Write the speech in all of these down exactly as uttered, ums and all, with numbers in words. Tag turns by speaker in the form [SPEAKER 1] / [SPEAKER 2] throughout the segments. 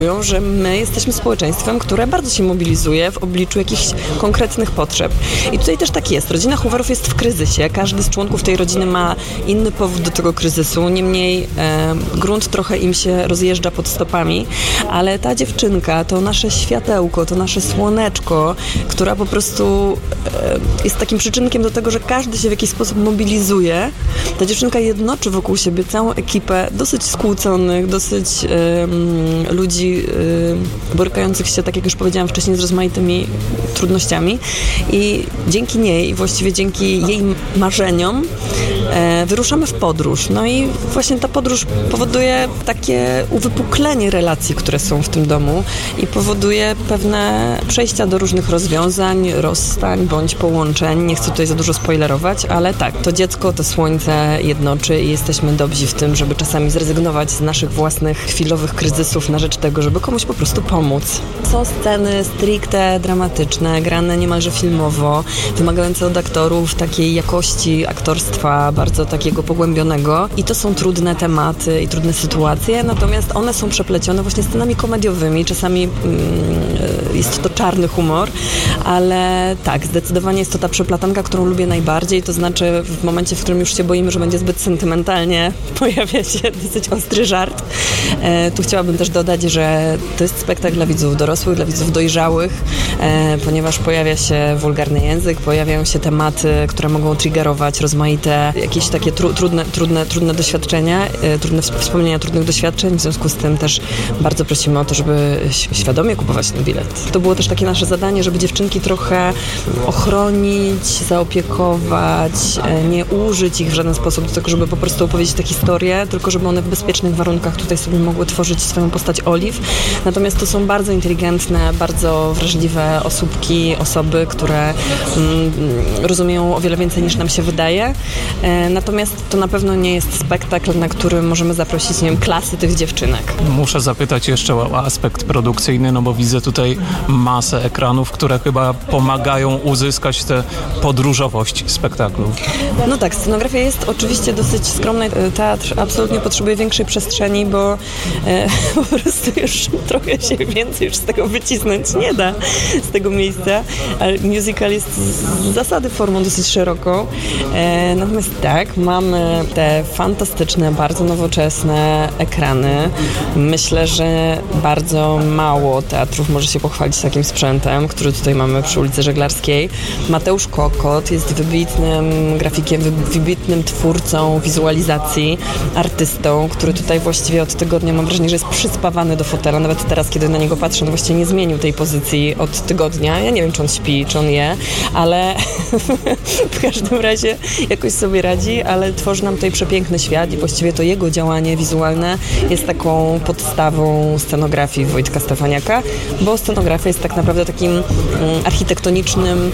[SPEAKER 1] że my jesteśmy społeczeństwem, które bardzo się mobilizuje w obliczu jakichś konkretnych potrzeb. I tutaj też tak jest. Rodzina Hooverów jest w kryzysie. Każdy z członków tej rodziny ma inny powód do tego kryzysu. Niemniej e, grunt trochę im się rozjeżdża pod stopami, ale ta dziewczynka to nasze światełko, to nasze słoneczko, która po prostu e, jest takim przyczynkiem do tego, że każdy się w jakiś sposób mobilizuje. Ta dziewczynka jednoczy wokół siebie całą ekipę dosyć skłóconych, dosyć e, ludzi y, borykających się, tak jak już powiedziałam wcześniej, z rozmaitymi trudnościami i dzięki niej, właściwie dzięki jej marzeniom e, wyruszamy w podróż. No i właśnie ta podróż powoduje takie uwypuklenie relacji, które są w tym domu i powoduje pewne przejścia do różnych rozwiązań, rozstań bądź połączeń. Nie chcę tutaj za dużo spoilerować, ale tak, to dziecko, to słońce jednoczy i jesteśmy dobrzy w tym, żeby czasami zrezygnować z naszych własnych chwilowych kryzysów na rzecz tego, żeby komuś po prostu pomóc. Są sceny stricte dramatyczne, grane niemalże filmowo, wymagające od aktorów takiej jakości aktorstwa bardzo takiego pogłębionego i to są trudne tematy i trudne sytuacje, natomiast one są przeplecione właśnie scenami komediowymi, czasami mm, jest to czarny humor, ale tak, zdecydowanie jest to ta przeplatanka, którą lubię najbardziej, to znaczy w momencie, w którym już się boimy, że będzie zbyt sentymentalnie, pojawia się dosyć ostry żart. E, tu chciałabym też dodać, że to jest spektakl dla widzów dorosłych, dla widzów dojrzałych, e, ponieważ pojawia się wulgarny język, pojawiają się tematy, które mogą triggerować rozmaite jakieś takie tru, trudne, trudne, trudne doświadczenia, e, trudne wspomnienia trudnych doświadczeń, w związku z tym też bardzo prosimy o to, żeby świadomie kupować ten bilet. To było też takie nasze zadanie, żeby dziewczynki trochę ochronić, zaopiekować, e, nie użyć ich w żaden sposób do tego, żeby po prostu opowiedzieć tę historię, tylko żeby one w bezpiecznych warunkach tutaj sobie mogły tworzyć swoją postać Olive. Natomiast to są bardzo inteligentne, bardzo wrażliwe osóbki, osoby, które mm, rozumieją o wiele więcej niż nam się wydaje. E, natomiast to na pewno nie jest spektakl, na który możemy zaprosić, nie wiem, klasy tych dziewczynek.
[SPEAKER 2] Muszę zapytać jeszcze o aspekt produkcyjny, no bo widzę tutaj masę ekranów, które chyba pomagają uzyskać tę podróżowość spektaklu.
[SPEAKER 1] No tak, scenografia jest oczywiście dosyć skromna. Teatr absolutnie potrzebuje większej przestrzeni, bo e, po prostu już trochę się więcej już z tego wycisnąć nie da, z tego miejsca. Ale musical jest z zasady formą dosyć szeroką. E, natomiast tak, mamy te fantastyczne, bardzo nowoczesne ekrany. Myślę, że bardzo mało teatrów może się pochwalić takim sprzętem, który tutaj mamy przy ulicy Żeglarskiej. Mateusz Kokot jest wybitnym grafikiem, wybitnym twórcą wizualizacji, artystą, który tutaj właściwie od tygodnia, mam wrażenie, że jest przyspawany do fotela. Nawet teraz, kiedy na niego patrzę, no właściwie nie zmienił tej pozycji od tygodnia. Ja nie wiem, czy on śpi, czy on je, ale w każdym razie jakoś sobie radzi, ale tworzy nam tutaj przepiękny świat i właściwie to jego działanie wizualne jest taką podstawą scenografii Wojtka Stefaniaka, bo scenografia jest tak naprawdę takim mm, architektonicznym mm,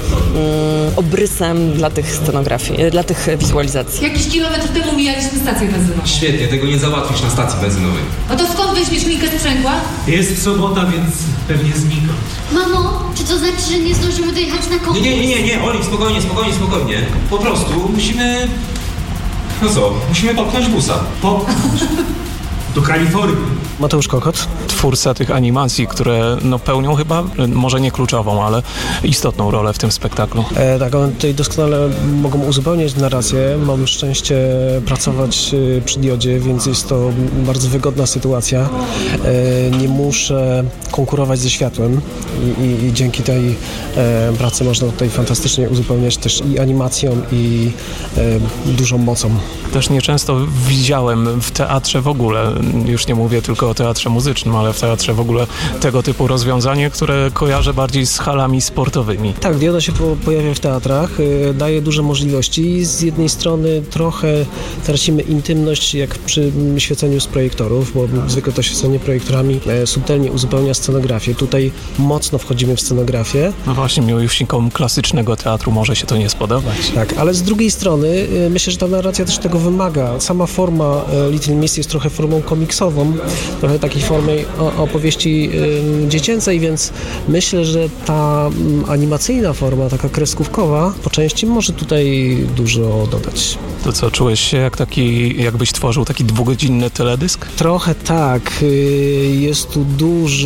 [SPEAKER 1] obrysem dla tych scenografii, dla tych wizualizacji.
[SPEAKER 3] Jakiś kilometr temu mijaliśmy stację benzynową.
[SPEAKER 4] Świetnie, tego nie załatwisz na stacji benzynowej.
[SPEAKER 3] No to skąd weźmiesz linkę sprzęgła?
[SPEAKER 5] Jest sobota, więc pewnie znikąd.
[SPEAKER 6] Mamo, czy to znaczy, że nie zdążymy dojechać na konkurs?
[SPEAKER 4] Nie, nie, nie, nie, Oliw, spokojnie, spokojnie, spokojnie. Po prostu musimy... No co, musimy popchnąć busa.
[SPEAKER 5] Popchnąć? Do Kalifornii.
[SPEAKER 2] Mateusz Kokot, twórca tych animacji, które no, pełnią chyba, może nie kluczową, ale istotną rolę w tym spektaklu.
[SPEAKER 7] E, tak, one tutaj doskonale mogą uzupełniać narrację. Mam szczęście pracować przy Diodzie, więc jest to bardzo wygodna sytuacja. E, nie muszę konkurować ze światłem i, i, i dzięki tej e, pracy można tutaj fantastycznie uzupełniać też i animacją, i e, dużą mocą.
[SPEAKER 2] Też nieczęsto widziałem w teatrze w ogóle, już nie mówię tylko o teatrze muzycznym, ale w teatrze w ogóle tego typu rozwiązanie, które kojarzę bardziej z halami sportowymi.
[SPEAKER 7] Tak, Dioda się po, pojawia w teatrach, y, daje duże możliwości. Z jednej strony trochę tracimy intymność, jak przy świeceniu z projektorów, bo zwykle to świecenie projektorami e, subtelnie uzupełnia scenografię. Tutaj mocno wchodzimy w scenografię.
[SPEAKER 2] No właśnie, miłośnikom klasycznego teatru może się to nie spodobać.
[SPEAKER 7] Tak, ale z drugiej strony y, myślę, że ta narracja też tego wymaga. Sama forma y, Little Miss jest trochę formą komiksową, trochę takiej formie opowieści dziecięcej, więc myślę, że ta animacyjna forma, taka kreskówkowa, po części może tutaj dużo dodać.
[SPEAKER 2] To co, czułeś się jak taki, jakbyś tworzył taki dwugodzinny teledysk?
[SPEAKER 7] Trochę tak. Jest tu dużo